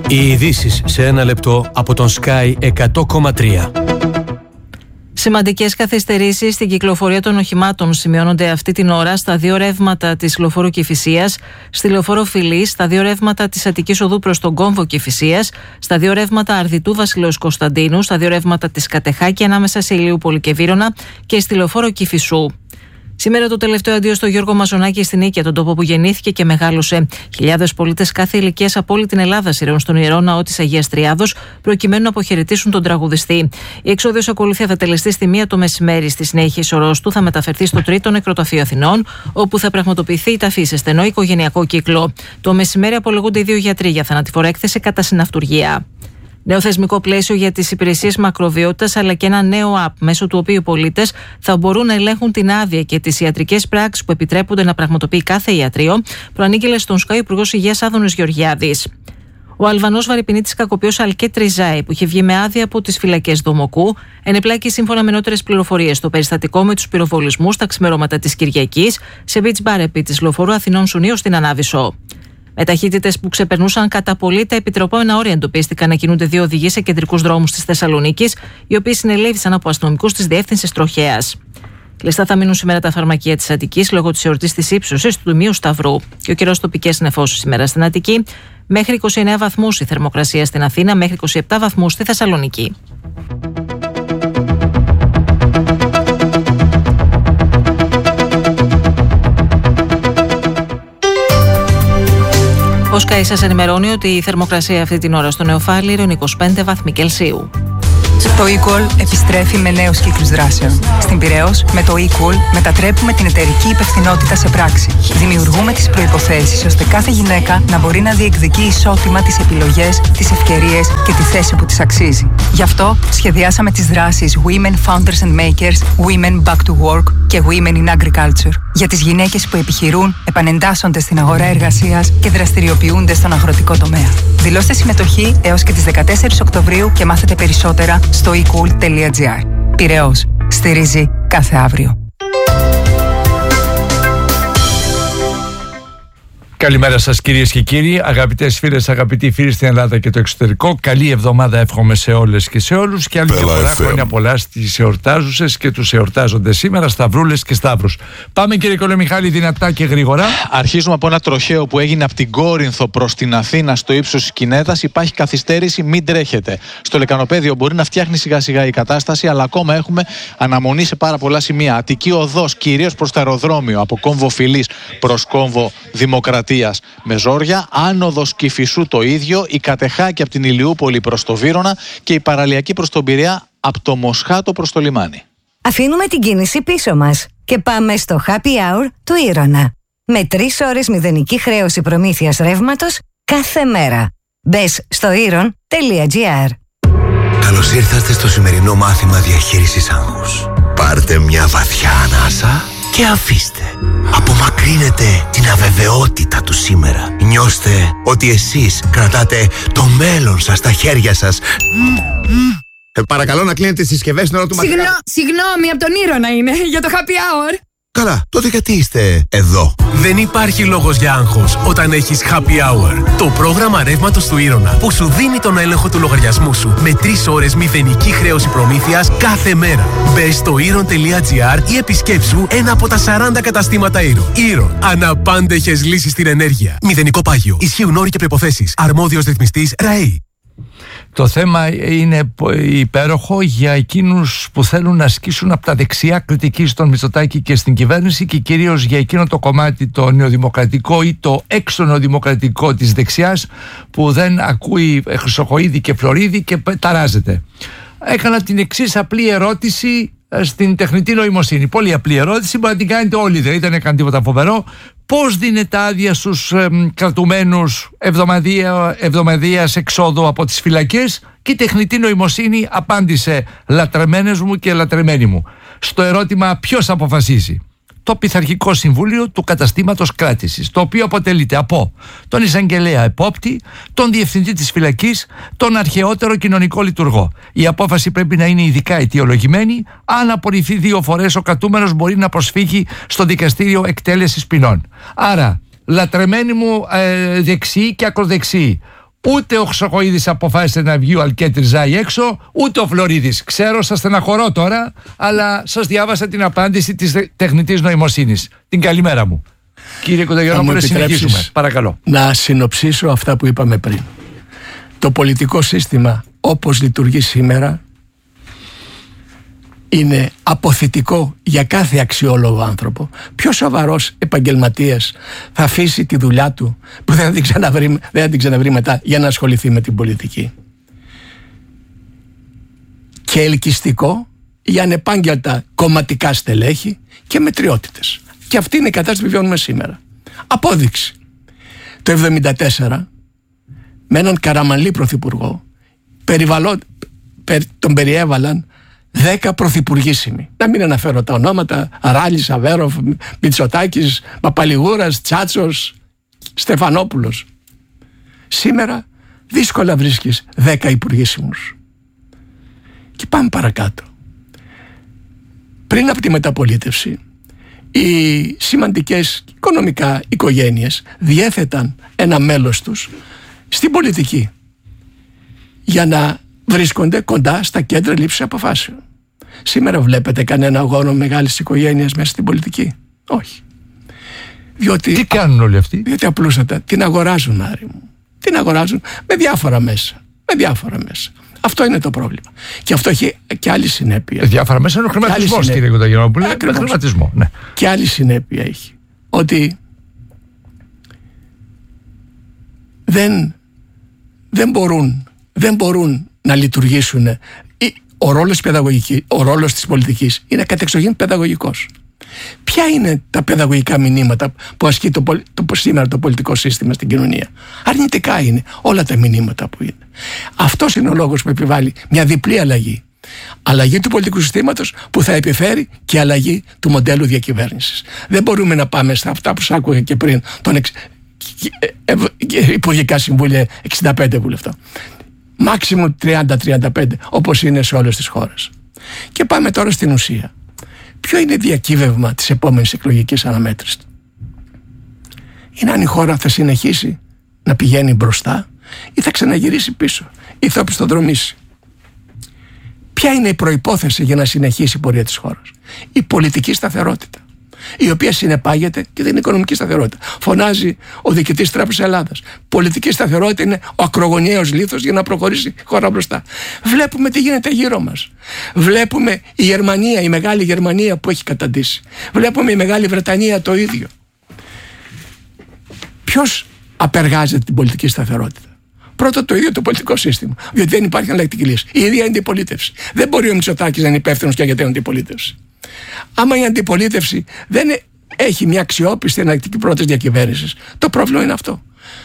Οι ειδήσεις σε ένα λεπτό από τον Sky 100,3. Σημαντικές καθυστερήσεις στην κυκλοφορία των οχημάτων σημειώνονται αυτή την ώρα στα δύο ρεύματα της λεωφόρου Κηφισίας, στη λεωφόρο Φιλής, στα δύο ρεύματα της Αττικής Οδού προς τον κόμβο Κηφισίας, στα δύο ρεύματα Αρδιτού Βασιλέως Κωνσταντίνου, στα δύο ρεύματα της Κατεχάκη ανάμεσα σε Ηλιούπολη και Βύρωνα και στη λεωφόρο Κηφισού. Σήμερα το τελευταίο αντίο στο Γιώργο Μαζονάκη στην Νίκαια, τον τόπο που γεννήθηκε και μεγάλωσε. Χιλιάδες πολίτες κάθε ηλικίας από όλη την Ελλάδα σειραίουν στον Ιερό Ναό της Αγίας Τριάδος προκειμένου να αποχαιρετήσουν τον τραγουδιστή. Η εξόδιος ακολουθία θα τελεστεί στη 1 το μεσημέρι. Στη συνέχεια, η ορός του θα μεταφερθεί στο 3ο Νεκροταφείο Αθηνών, όπου θα πραγματοποιηθεί η ταφή σε στενό οικογενειακό κύκλο. Το μεσημέρι απολογούνται οι δύο γιατροί για θανατηφόρα έκθεση κατά συναυτουργία. Νέο θεσμικό πλαίσιο για τις υπηρεσίες μακροβιότητας, αλλά και ένα νέο app μέσω του οποίου οι πολίτες θα μπορούν να ελέγχουν την άδεια και τις ιατρικές πράξεις που επιτρέπονται να πραγματοποιεί κάθε ιατρείο, προανήγγειλε στον Sky ο Υπουργός Υγείας Άδωνης Γεωργιάδης. Ο Αλβανός βαρυπινίτης κακοποιός Αλκέτ Ριζάη, που είχε βγει με άδεια από τις φυλακές Δομοκού, ενεπλάκη σύμφωνα με νεότερες πληροφορίες στο περιστατικό με τους πυροβολισμούς τα ξημερώματα της Κυριακής σε beach bar επί της λεωφορείου Αθηνών Σουνίου στην Ανάβησο. Με ταχύτητες που ξεπερνούσαν κατά πολύ τα επιτρεπόμενα όρια εντοπίστηκαν να κινούνται δύο οδηγοί σε κεντρικούς δρόμους της Θεσσαλονίκης, οι οποίοι συνελήφθησαν από αστυνομικούς της Διεύθυνσης Τροχέας. Κλειστά θα μείνουν σήμερα τα φαρμακεία της Αττικής λόγω της εορτής της ύψωσης του Τιμίου Σταυρού. Και ο καιρός τοπικές νεφώσεις σήμερα στην Αττική, μέχρι 29 βαθμούς η θερμοκρασία στην Αθήνα, μέχρι 27 βαθμούς στη Θεσσαλονίκη. Ο Sky σας ενημερώνει ότι η θερμοκρασία αυτή την ώρα στο Νεοφάλιρο είναι 25 βαθμοί Κελσίου. Το eCall επιστρέφει με νέους κύκλους δράσεων. Στην Πειραιώς, με το eCall μετατρέπουμε την εταιρική υπευθυνότητα σε πράξη. Δημιουργούμε τις προϋποθέσεις ώστε κάθε γυναίκα να μπορεί να διεκδικεί ισότιμα τις επιλογές, τις ευκαιρίες και τη θέση που της αξίζει. Γι' αυτό σχεδιάσαμε τις δράσεις Women Founders and Makers, Women Back to Work και Women in Agriculture. Για τις γυναίκες που επιχειρούν, επανεντάσσονται στην αγορά εργασίας και δραστηριοποιούνται στον αγροτικό τομέα. Δηλώστε συμμετοχή έως και τις 14 Οκτωβρίου και μάθετε περισσότερα στο ecool.gr. Πειραιώς. Στηρίζει κάθε αύριο. Καλημέρα σας κυρίες και κύριοι, αγαπητές φίλες, αγαπητοί φίλοι στην Ελλάδα και το εξωτερικό. Καλή εβδομάδα εύχομαι σε όλες και σε όλους και άλλη μια φορά χρόνια πολλά στις εορτάζουσες και τους εορτάζοντες σήμερα, σταυρούλες και σταύρους. Πάμε κύριε Κολομιχάλη, δυνατά και γρήγορα. Αρχίζουμε από ένα τροχαίο που έγινε από την Κόρινθο προς την Αθήνα στο ύψος της Κινέτας. Υπάρχει καθυστέρηση, μην τρέχετε. Στο Λεκανοπέδιο μπορεί να φτιάχνει σιγά σιγά η κατάσταση, αλλά ακόμα έχουμε αναμονή σε πάρα πολλά σημεία. Αττική Οδός, κυρίως προς το αεροδρόμιο, από κόμβο Φιλής προς κόμβο Δημοκρατίας με ζόρια, άνοδος Κηφισού το ίδιο, η Κατεχάκη από την Ηλιούπολη προς το Βύρωνα και η παραλιακή προς τον Πειραιά από το Μοσχάτο προς το λιμάνι. Αφήνουμε την κίνηση πίσω μας και πάμε στο Happy Hour του Ήρωνα. Με 3 ώρες μηδενική χρέωση προμήθειας ρεύματος κάθε μέρα. Μπες στο iron.gr. Καλώς ήρθατε στο σημερινό μάθημα διαχείρισης άγχους. Πάρτε μια βαθιά ανάσα και αφήστε. Απομακρύνετε την αβεβαιότητα του σήμερα. Νιώστε ότι εσείς κρατάτε το μέλλον σας στα χέρια σας. Παρακαλώ να κλείνετε τις συσκευές στην ώρα του μαθήματος. Συγγνώμη, από τον Ήρωνα είναι, για το happy hour. Καλά, τότε γιατί είστε εδώ? Δεν υπάρχει λόγος για άγχος όταν έχεις Happy Hour. Το πρόγραμμα ρεύματος του Ήρωνα που σου δίνει τον έλεγχο του λογαριασμού σου με 3 ώρες μηδενική χρέωση προμήθειας κάθε μέρα. Μπες στο iron.gr ή επισκέψου ένα από τα 40 καταστήματα Iron. Iron. Αναπάντεχες λύσεις στην ενέργεια. Μηδενικό πάγιο. Ισχύουν όροι και προϋποθέσεις. Αρμόδιος ρυθμιστής ΡΑΕΗ. Το θέμα είναι υπέροχο για εκείνους που θέλουν να ασκήσουν από τα δεξιά κριτική στον Μητσοτάκη και στην κυβέρνηση και κυρίως για εκείνο το κομμάτι το νεοδημοκρατικό ή το έξω νεοδημοκρατικό της δεξιάς που δεν ακούει Χρυσοχοΐδη και Φλωρίδη και ταράζεται. Έκανα την εξής απλή ερώτηση στην τεχνητή νοημοσύνη. Πολύ απλή ερώτηση, μπορεί να την κάνετε όλοι, δεν ήταν καν τίποτα φοβερό. Πώς δίνεται άδεια στους κρατουμένους εβδομαδιαίας εξόδου από τις φυλακές? Και η τεχνητή νοημοσύνη απάντησε, λατρεμένες μου και λατρεμένοι μου, στο ερώτημα ποιος αποφασίζει. Το Πειθαρχικό Συμβούλιο του Καταστήματος Κράτησης, το οποίο αποτελείται από τον εισαγγελέα επόπτη, τον διευθυντή της φυλακής, τον αρχαιότερο κοινωνικό λειτουργό. Η απόφαση πρέπει να είναι ειδικά αιτιολογημένη. Αν απορριφθεί 2 φορές, ο κρατούμενος μπορεί να προσφύγει στο δικαστήριο εκτέλεσης ποινών. Άρα, λατρεμένοι μου δεξιοί και ακροδεξιοί, Ούτε ο Χρυσοκοΐδης αποφάσισε να βγει ο Αλκέτης Ζάη έξω, ούτε ο Φλωρίδης. Ξέρω, σας στεναχωρώ τώρα, αλλά σας διάβασα την απάντηση της τεχνητής νοημοσύνης. Την καλημέρα μου. Κύριε Κοντογιαννόπουλε, συνεχίζουμε. Παρακαλώ. Να συνοψίσω αυτά που είπαμε πριν. Το πολιτικό σύστημα όπως λειτουργεί σήμερα είναι αποθητικό για κάθε αξιόλογο άνθρωπο. Πιο σοβαρός επαγγελματίας θα αφήσει τη δουλειά του που δεν θα την ξαναβρει μετά για να ασχοληθεί με την πολιτική. Και ελκυστικό για ανεπάγγελτα κομματικά στελέχη και μετριότητες. Και αυτή είναι η κατάσταση που βιώνουμε σήμερα. Απόδειξη. Το 1974 με έναν Καραμανλή πρωθυπουργό τον περιέβαλαν 10 πρωθυπουργήσιμοι. Να μην αναφέρω τα ονόματα: Ράλης, Αβέροφ, Μητσοτάκης, Παπαλιγούρας, Τσάτσος, Στεφανόπουλος. Σήμερα δύσκολα βρίσκεις 10 υπουργήσιμους. Και πάμε παρακάτω. Πριν από τη μεταπολίτευση, οι σημαντικές οικονομικά οικογένειες διέθεταν ένα μέλος τους στην πολιτική για να βρίσκονται κοντά στα κέντρα λήψης αποφάσεων. Σήμερα βλέπετε κανένα αγώνα μεγάλης οικογένειας μέσα στην πολιτική? Όχι. Διότι, τι κάνουν όλοι αυτοί? Διότι απλούστατα την αγοράζουν, Άρη μου. Την αγοράζουν με διάφορα μέσα. Αυτό είναι το πρόβλημα. Και αυτό έχει και άλλη συνέπεια. Διάφορα μέσα είναι ο χρηματισμός, κύριε Κοντογιαννόπουλε. Χρηματισμό, ναι. Και άλλη συνέπεια έχει. Ότι δεν μπορούν να λειτουργήσουν. Ο ρόλος της πολιτικής είναι κατεξοχήν παιδαγωγικός. Ποια είναι τα παιδαγωγικά μηνύματα που ασκεί σήμερα το πολιτικό σύστημα στην κοινωνία? Αρνητικά είναι όλα τα μηνύματα που είναι. Αυτός είναι ο λόγος που επιβάλλει μια διπλή αλλαγή. Αλλαγή του πολιτικού συστήματος που θα επιφέρει και αλλαγή του μοντέλου διακυβέρνησης. Δεν μπορούμε να πάμε στα αυτά που σ' άκουγα και πριν, υπουργικά συμβούλια 65 βουλευτών. Μάξιμου 30-35, όπως είναι σε όλες τις χώρες. Και πάμε τώρα στην ουσία. Ποιο είναι διακύβευμα της επόμενης εκλογικής αναμέτρησης? Είναι αν η χώρα θα συνεχίσει να πηγαίνει μπροστά ή θα ξαναγυρίσει πίσω ή θα οπισθοδρομήσει. Ποια είναι η προϋπόθεση για να συνεχίσει η πορεία της χώρας? Η πολιτική σταθερότητα, η οποία συνεπάγεται και την οικονομική σταθερότητα. Φωνάζει ο διοικητής Τράπεζας Ελλάδας. Πολιτική σταθερότητα είναι ο ακρογωνιαίος λίθος για να προχωρήσει η χώρα μπροστά. Βλέπουμε τι γίνεται γύρω μας. Βλέπουμε η Γερμανία, η μεγάλη Γερμανία που έχει καταντήσει. Βλέπουμε η Μεγάλη Βρετανία το ίδιο. Ποιος απεργάζεται την πολιτική σταθερότητα? Πρώτο, το ίδιο το πολιτικό σύστημα. Διότι δεν υπάρχει εναλλακτική λύση. Η ίδια αντιπολίτευση. Δεν μπορεί ο Μητσοτάκης να είναι υπεύθυνος και για την αντιπολίτευση. Άμα η αντιπολίτευση δεν έχει μια αξιόπιστη εναλλακτική πρόταση διακυβέρνησης, το πρόβλημα είναι αυτό.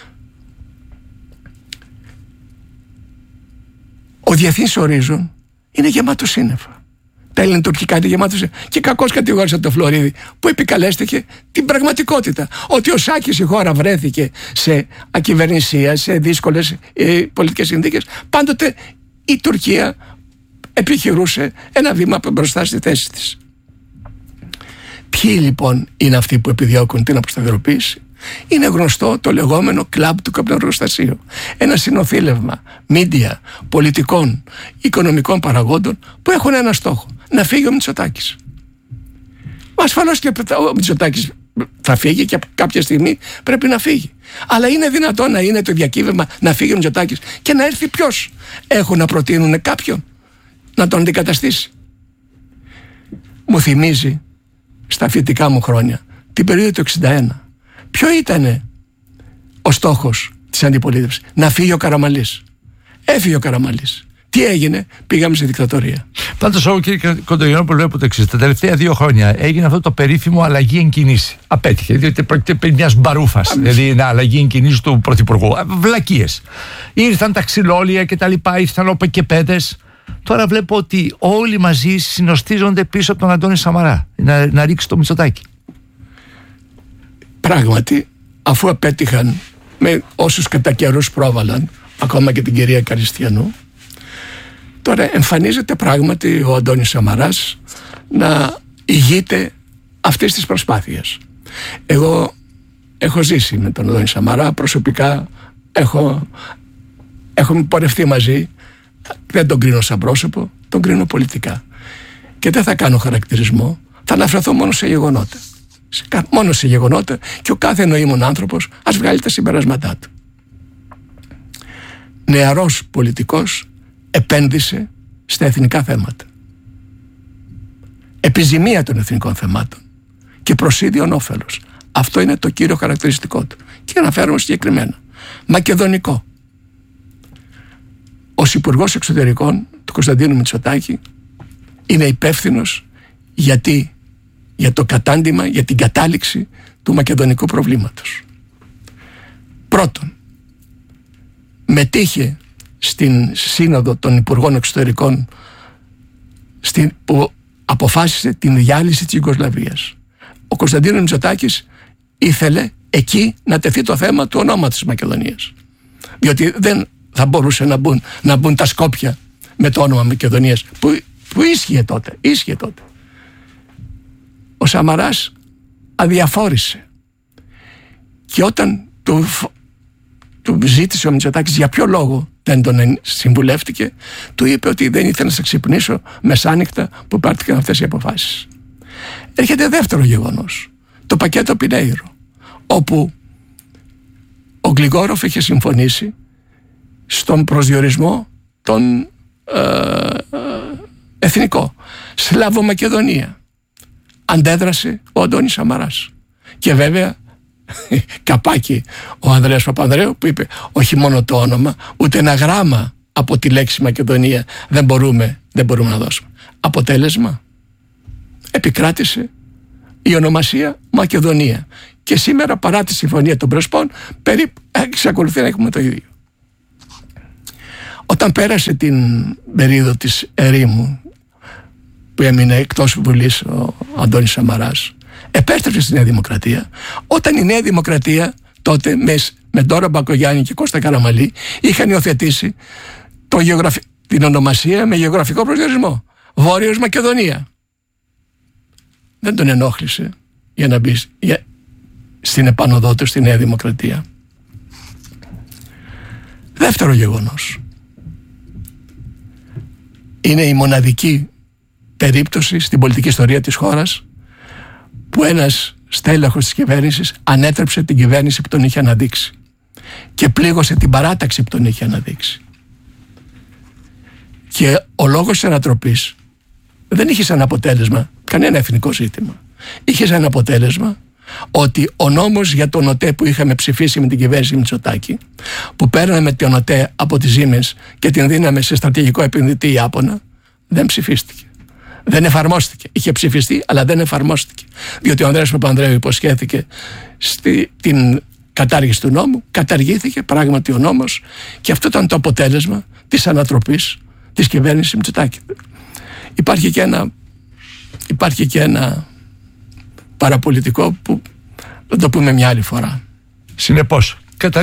Ο διεθνής ορίζον είναι γεμάτο σύννεφα. Τα ελληνοτουρκικά είναι γεμάτο σύννεφα. Και κακώς κατηγόρησα τον Φλωρίδη που επικαλέστηκε την πραγματικότητα. Ότι ο Σάκης η χώρα βρέθηκε σε ακυβερνησία, σε δύσκολες πολιτικές συνθήκες. Πάντοτε η Τουρκία επιχειρούσε ένα βήμα μπροστά στη θέση της. Ποιοι λοιπόν είναι αυτοί που επιδιώκουν την αποσταθεροποίηση? Είναι γνωστό το λεγόμενο κλαμπ του καπνοεργοστασίου. Ένα συνοθήλευμα μίντια, πολιτικών, οικονομικών παραγόντων που έχουν ένα στόχο: να φύγει ο Μητσοτάκης. Ασφαλώς και ο Μητσοτάκης θα φύγει και κάποια στιγμή πρέπει να φύγει. Αλλά είναι δυνατόν να είναι το διακύβευμα να φύγει ο Μητσοτάκης και να έρθει ποιος? Έχουν να προτείνουν κάποιον να τον αντικαταστήσει. Μου θυμίζει στα φοιτητικά μου χρόνια την περίοδο του 61. Ποιο ήταν ο στόχος της αντιπολίτευσης? Να φύγει ο Καραμανλής. Έφυγε ο Καραμανλής. Τι έγινε? Πήγαμε σε δικτατορία. Πάντως, εγώ κύριε Κοντογιαννόπουλο βλέπω το εξής. Τα τελευταία 2 χρόνια έγινε αυτό το περίφημο αλλαγή εν κινήσει. Απέτυχε, διότι πρόκειται περί μιας μπαρούφας. Δηλαδή, είναι αλλαγή εν κινήσει του πρωθυπουργού. Βλακίες. Ήρθαν τα ξυλόλια κτλ. Ήρθαν οπεκεπέδες. Τώρα βλέπω ότι όλοι μαζί συνοστίζονται πίσω από τον Αντώνη Σαμαρά να ρίξει το Μητσοτάκη. Πράγματι, αφού απέτυχαν με όσους κατά καιρούς πρόβαλαν, ακόμα και την κυρία Καριστιανού, τώρα εμφανίζεται πράγματι ο Αντώνης Σαμαράς να ηγείται αυτής της προσπάθειας. Εγώ έχω ζήσει με τον Αντώνη Σαμαρά, προσωπικά έχω έχουμε πορευτεί μαζί. Δεν τον κρίνω σαν πρόσωπο, τον κρίνω πολιτικά. Και δεν θα κάνω χαρακτηρισμό, θα αναφερθώ μόνο σε γεγονότα. Μόνο σε γεγονότα, και ο κάθε νοήμων άνθρωπος ας βγάλει τα συμπεράσματά του. Νεαρός πολιτικός επένδυσε στα εθνικά θέματα. Επιζημία των εθνικών θεμάτων και προς ίδιον όφελος. Αυτό είναι το κύριο χαρακτηριστικό του. Και αναφέρομαι συγκεκριμένα. Μακεδονικό. Ως Υπουργός Εξωτερικών του Κωνσταντίνου Μητσοτάκη είναι υπεύθυνος για το κατάντημα, για την κατάληξη του μακεδονικού προβλήματος. Πρώτον, μετήχε στην Σύνοδο των Υπουργών Εξωτερικών που αποφάσισε την διάλυση της Ιουγκοσλαβίας. Ο Κωνσταντίνος Μητσοτάκης ήθελε εκεί να τεθεί το θέμα του ονόματος της Μακεδονίας, διότι δεν θα μπορούσε να μπουν τα Σκόπια με το όνομα Μακεδονίας που ίσχυε τότε. Ο Σαμαράς αδιαφόρησε, και όταν του ζήτησε ο Μητσοτάκης για ποιο λόγο δεν τον συμβουλεύτηκε, του είπε ότι δεν ήθελε να σε ξυπνήσω μεσάνυχτα που πάρθηκαν αυτές οι αποφάσεις. Έρχεται δεύτερο γεγονός, το πακέτο Πινέιρο, όπου ο Γκλιγκόροφ είχε συμφωνήσει στον προσδιορισμό των εθνικό. Σλαβομακεδονία. Αντέδρασε ο Αντώνης Σαμαράς. Και βέβαια καπάκι ο Ανδρέας Παπανδρέου, που είπε όχι μόνο το όνομα, ούτε ένα γράμμα από τη λέξη Μακεδονία δεν μπορούμε να δώσουμε. Αποτέλεσμα, επικράτησε η ονομασία Μακεδονία. Και σήμερα, παρά τη συμφωνία των Πρεσπών, περίπου εξακολουθεί να έχουμε το ίδιο. Όταν πέρασε την περίοδο της ερήμου, που έμεινε εκτός Βουλής ο Αντώνης Σαμαράς, επέστρεψε στη Νέα Δημοκρατία. Όταν η Νέα Δημοκρατία τότε με Ντόρα Μπακογιάννη και Κώστα Καραμαλή είχαν υιοθετήσει την ονομασία με γεωγραφικό προσδιορισμό, Βόρειος Μακεδονία. Δεν τον ενόχλησε για να μπει στην επάνωδό του στη Νέα Δημοκρατία. Δεύτερο γεγονός. Είναι η μοναδική περίπτωση στην πολιτική ιστορία της χώρας που ένας στέλεχος της κυβέρνησης ανέτρεψε την κυβέρνηση που τον είχε αναδείξει και πλήγωσε την παράταξη που τον είχε αναδείξει. Και ο λόγος της ανατροπής δεν είχε σαν αποτέλεσμα κανένα εθνικό ζήτημα. Είχε σαν αποτέλεσμα ότι ο νόμος για τον ΟΤΕ που είχαμε ψηφίσει με την κυβέρνηση Μητσοτάκη, που παίρναμε τον ΟΤΕ από τις Siemens και την δίναμε σε στρατηγικό επενδυτή Ιάπωνα, δεν ψηφίστηκε. Δεν εφαρμόστηκε. Είχε ψηφιστεί, αλλά δεν εφαρμόστηκε. Διότι ο Ανδρέας Παπανδρέου υποσχέθηκε την κατάργηση του νόμου, καταργήθηκε πράγματι ο νόμος, και αυτό ήταν το αποτέλεσμα της ανατροπής της κυβέρνησης Μητσοτάκη. Υπάρχει και ένα παραπολιτικό που θα το πούμε μια άλλη φορά. Συνεπώς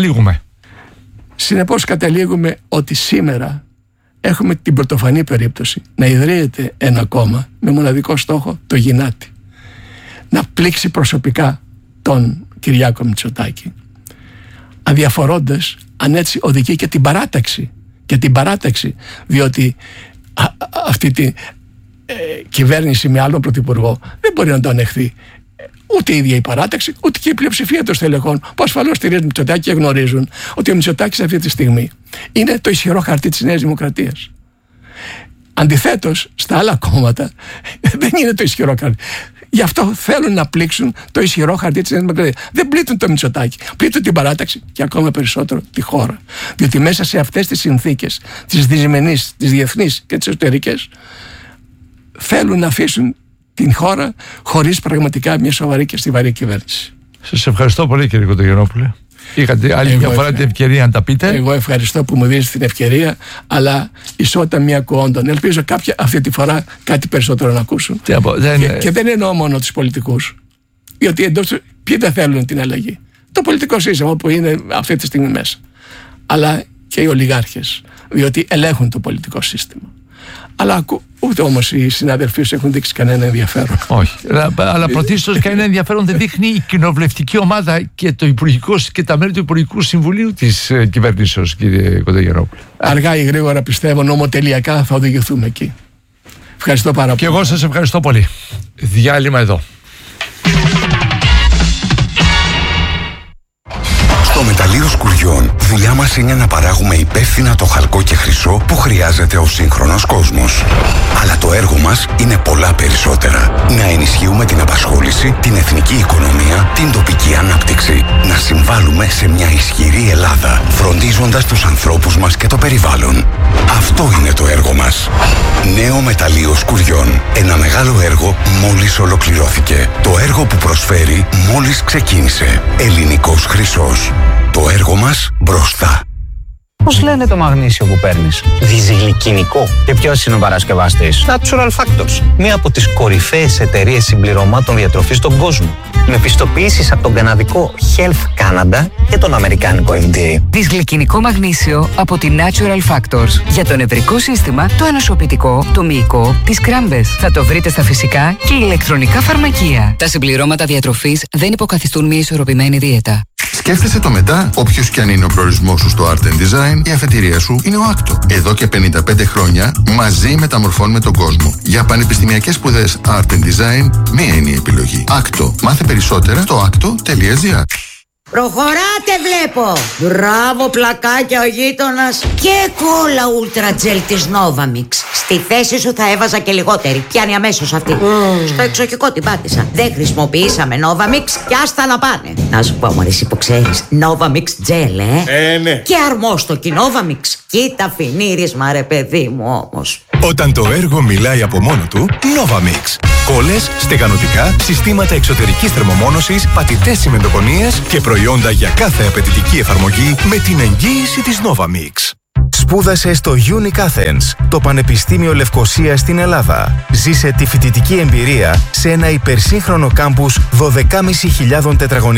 καταλήγουμε ότι σήμερα έχουμε την πρωτοφανή περίπτωση να ιδρύεται ένα κόμμα με μοναδικό στόχο το γυνάτι, να πλήξει προσωπικά τον Κυριάκο Μητσοτάκη, αδιαφορώντας αν έτσι οδηγεί και την παράταξη, διότι αυτή τη κυβέρνηση με άλλον πρωθυπουργό δεν μπορεί να το ανεχθεί ούτε η ίδια η παράταξη, ούτε και η πλειοψηφία των στελεχών, που ασφαλώς στηρίζουν Μητσοτάκη και γνωρίζουν ότι ο Μητσοτάκης αυτή τη στιγμή είναι το ισχυρό χαρτί της Νέας Δημοκρατίας. Αντιθέτως, στα άλλα κόμματα δεν είναι το ισχυρό χαρτί. Γι' αυτό θέλουν να πλήξουν το ισχυρό χαρτί της Νέας Δημοκρατίας. Δεν πλήττουν το Μητσοτάκη, πλήττουν την παράταξη και ακόμα περισσότερο τη χώρα. Διότι μέσα σε αυτές τις συνθήκες, τις δυσμενείς, τις διεθνείς και τις εσωτερικές, θέλουν να αφήσουν την χώρα χωρίς πραγματικά μια σοβαρή και στιβαρή κυβέρνηση. Σας ευχαριστώ πολύ, κύριε Κοντογεννόπουλε. Είχατε άλλη μια φορά την ευκαιρία να τα πείτε. Εγώ ευχαριστώ που μου δίνετε την ευκαιρία, αλλά ισότητα μία κουόντων. Ελπίζω κάποια αυτή τη φορά κάτι περισσότερο να ακούσουν. Και δεν εννοώ μόνο τους πολιτικούς. Διότι εντός ποιοι δεν θέλουν την αλλαγή. Το πολιτικό σύστημα που είναι αυτή τη στιγμή μέσα. Αλλά και οι ολιγάρχες. Διότι ελέγχουν το πολιτικό σύστημα. Αλλά ούτε όμως οι συνάδελφοί σου έχουν δείξει κανένα ενδιαφέρον. Όχι. Αλλά πρωτίστως κανένα ενδιαφέρον δεν δείχνει η κοινοβουλευτική ομάδα και και τα μέλη του Υπουργικού Συμβουλίου της κυβερνήσεως, κύριε Κοντογιαννόπουλε. Αργά ή γρήγορα πιστεύω νομοτελειακά θα οδηγηθούμε εκεί. Ευχαριστώ πάρα πολύ. Και εγώ σας ευχαριστώ πολύ. Διάλειμμα εδώ. Στο μεταλλείο Σκουριών, δουλειά μας είναι να παράγουμε υπεύθυνα το χαλκό και χρυσό που χρειάζεται ο σύγχρονος κόσμος. Αλλά το έργο μας είναι πολλά περισσότερα. Να ενισχύουμε την απασχόληση, την εθνική οικονομία, την τοπική ανάπτυξη. Να συμβάλλουμε σε μια ισχυρή Ελλάδα, φροντίζοντας τους ανθρώπους μας και το περιβάλλον. Αυτό είναι το έργο μας. Νέο μεταλλείο Σκουριών. Ένα μεγάλο έργο μόλις ολοκληρώθηκε. Το έργο που προσφέρει μόλις ξεκίνησε. Ελληνικός χρυσός. Το έργο μας μπροστά. Πώς λένε το μαγνήσιο που παίρνεις? Διζυγλικινικό. Και ποιος είναι ο παρασκευαστής? Natural Factors. Μία από τις κορυφαίες εταιρείες συμπληρωμάτων διατροφής στον κόσμο. Με πιστοποιήσεις από τον καναδικό Health Canada και τον αμερικάνικο FDA. Δυσγλυκινικό μαγνήσιο από τη Natural Factors. Για το νευρικό σύστημα, το ενοσοποιητικό, το μυϊκό, τις κράμπες. Θα το βρείτε στα φυσικά και ηλεκτρονικά φαρμακεία. Τα συμπληρώματα διατροφής δεν υποκαθιστούν μια ισορροπημένη δίαιτα. Σκέφτεσαι το μετά, όποιος κι αν είναι ο προορισμός σου στο Art Design, η αφετηρία σου είναι ο Άκτο. Εδώ και 55 χρόνια μαζί μεταμορφώνουμε τον κόσμο. Για πανεπιστημιακές σπουδές Art Design, μία είναι η επιλογή. Άκτο. Μάθε περισσότερα στο acto.gr. Προχωράτε βλέπω. Μπράβο πλακάκια ο γείτονας. Και κόλλα ούλτρα τζελ της Novamix. Στη θέση σου θα έβαζα και λιγότερη. Πιάνει αμέσως αυτή. Στο εξοχικό την πάτησα. Δεν χρησιμοποιήσαμε Novamix και άστα να πάνε. Να σου πω μωρέ εσύ που ξέρεις, Novamix τζελ ναι. Και αρμόστοκι Novamix. Κοίτα φινίρισμα ρε παιδί μου όμως. Όταν το έργο μιλάει από μόνο του, Novamix. Κόλλες, στεγανοτικά, συστήματα εξωτερικής θερμομόνωσης, πατητές τσιμεντοκονίες και προϊόντα για κάθε απαιτητική εφαρμογή με την εγγύηση της Novamix. Σπούδασε στο Unic Athens, το Πανεπιστήμιο Λευκωσίας στην Ελλάδα. Ζήσε τη φοιτητική εμπειρία σε ένα υπερσύγχρονο κάμπους 12.500 τετραγωνικών.